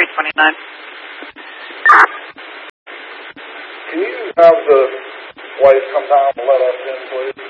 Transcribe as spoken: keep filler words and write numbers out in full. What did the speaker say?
twenty-nine. Can you have the wife come down and let us in, please?